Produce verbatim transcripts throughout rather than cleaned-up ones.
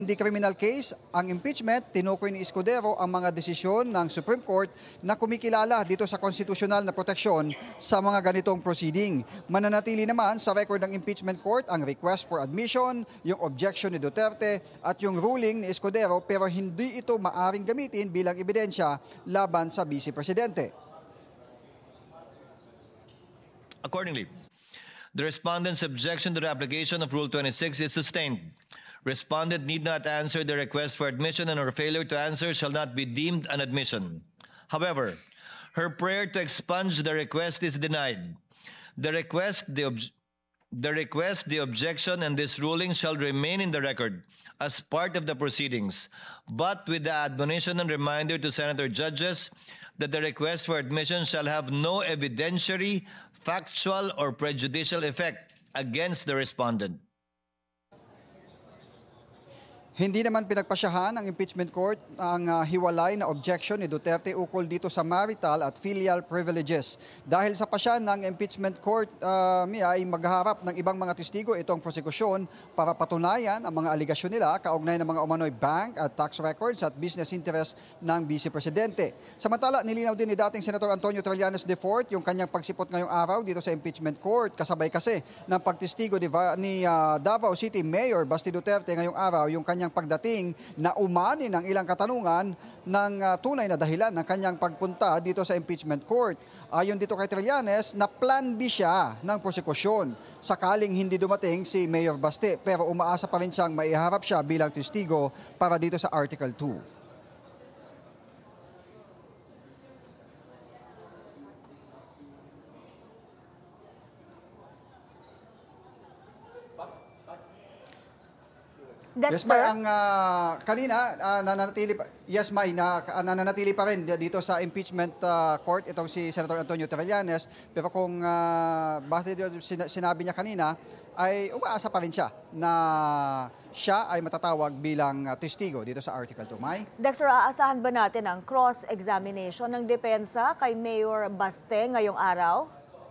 Hindi criminal case, ang impeachment, tinukoy ni Escudero ang mga desisyon ng Supreme Court na kumikilala dito sa konstitusyonal na proteksyon sa mga ganitong proceeding. Mananatili naman sa record ng impeachment court ang request for admission, yung objection ni Duterte at yung ruling ni Escudero, pero hindi ito maaring gamitin bilang ebidensya laban sa Vice Presidente. Accordingly, the respondent's objection to the application of Rule twenty-six is sustained. Respondent need not answer the request for admission, and her failure to answer shall not be deemed an admission. However, her prayer to expunge the request is denied. The request, the, ob the request, the objection, and this ruling shall remain in the record as part of the proceedings, but with the admonition and reminder to Senator judges that the request for admission shall have no evidentiary, factual, or prejudicial effect against the respondent. Hindi naman pinagpasyahan ng impeachment court ang uh, hiwalay na objection ni Duterte ukol dito sa marital at filial privileges. Dahil sa pasya ng impeachment court, uh, Mia, ay maghaharap ng ibang mga testigo itong prosekusyon para patunayan ang mga aligasyon nila kaugnay ng mga umano'y bank at tax records at business interests ng Vice Presidente. Samantala, nilinaw din ni dating Senator Antonio Trillanes de Fort yung kanyang pagsipot ngayong araw dito sa impeachment court, kasabay kasi ng pagtestigo ni, ni uh, Davao City Mayor Basti Duterte ngayong araw yung kanyang pagdating na umani ng ilang katanungan ng uh, tunay na dahilan ng kanyang pagpunta dito sa impeachment court. Ayon dito kay Trillanes, na plan B siya ng prosekusyon sakaling hindi dumating si Mayor Baste, pero umaasa pa rin siyang maiharap siya bilang testigo para dito sa Article two. Yes, May, ang uh, kanina uh, nananatili pa, yes, May, na, uh, nananatili pa rin dito sa impeachment uh, court itong si Senator Antonio Trillanes, pero kung uh, base dito sinabi niya kanina ay umaasa pa rin siya na siya ay matatawag bilang uh, testigo dito sa Article two. May? Dexter, aasahan ba natin ang cross-examination ng depensa kay Mayor Baste ngayong araw?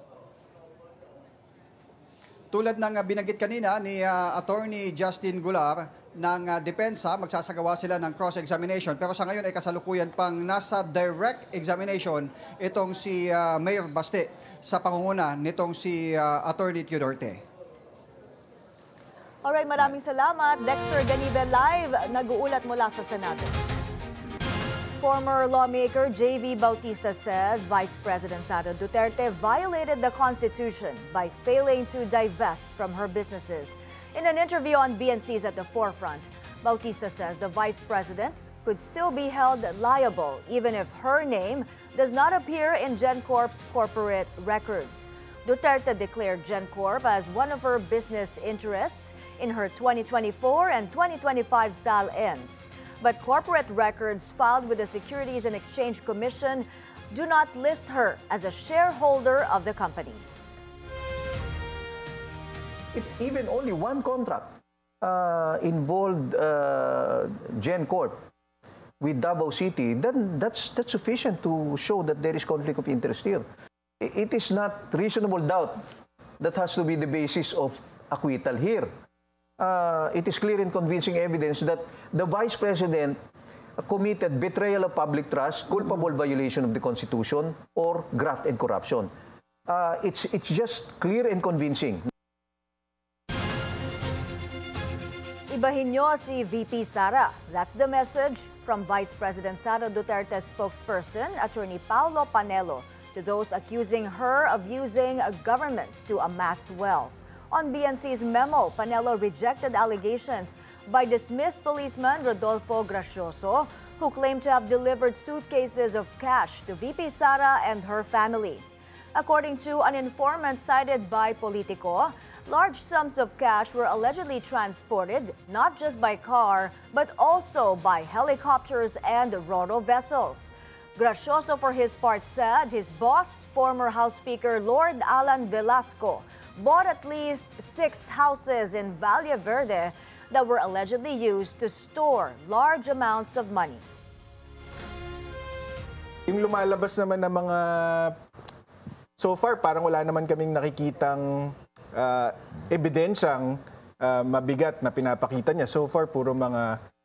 Tulad ng uh, binanggit kanina ni uh, Attorney Justin Golar ng uh, depensa, magsasagawa sila ng cross-examination. Pero sa ngayon ay kasalukuyan pang nasa direct examination itong si uh, Mayor Baste sa pangunguna nitong si uh, Attorney Duterte. Alright, maraming salamat. Dexter Ganibe live, nag-uulat mula sa Senado. Former lawmaker J V Bautista says Vice President Sara Duterte violated the Constitution by failing to divest from her businesses. In an interview on B N C's At the Forefront, Bautista says the Vice President could still be held liable even if her name does not appear in GenCorp's corporate records. Duterte declared GenCorp as one of her business interests in her twenty twenty-four and twenty twenty-five S A L ends. But corporate records filed with the Securities and Exchange Commission do not list her as a shareholder of the company. If even only one contract uh, involved uh, GenCorp with Davao City, then that's, that's sufficient to show that there is conflict of interest here. It is not reasonable doubt that has to be the basis of acquittal here. Uh, it is clear and convincing evidence that the Vice President committed betrayal of public trust, culpable violation of the Constitution, or graft and corruption. Uh, it's, it's just clear and convincing. Ibahin nyo si V P Sara. That's the message from Vice President Sara Duterte's spokesperson, Attorney Paulo Panelo, to those accusing her of using a government to amass wealth. On B N C's memo, Panelo rejected allegations by dismissed policeman Rodolfo Gracioso, who claimed to have delivered suitcases of cash to V P Sara and her family. According to an informant cited by Politico, large sums of cash were allegedly transported not just by car, but also by helicopters and ro-ro vessels. Gracioso, for his part, said his boss, former House Speaker Lord Alan Velasco, bought at least six houses in Valle Verde that were allegedly used to store large amounts of money. Yung lumalabas naman ng mga, so far parang wala naman kaming nakikitang uh, ebidensyang ah, mabigat na pinapakita niya. So far, puro mga